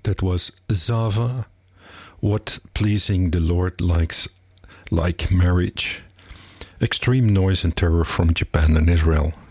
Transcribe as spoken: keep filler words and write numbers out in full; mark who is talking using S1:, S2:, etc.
S1: That was Zava, What Pleasing the Lord Likes Like Marriage. Extreme noise and terror from Japan and Israel.